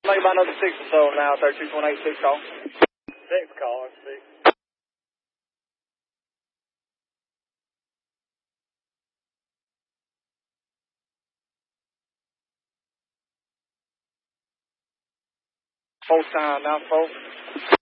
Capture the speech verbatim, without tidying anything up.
Make about another six or so now, thirty-two point eight, six call. Six call, six. Four time, now four.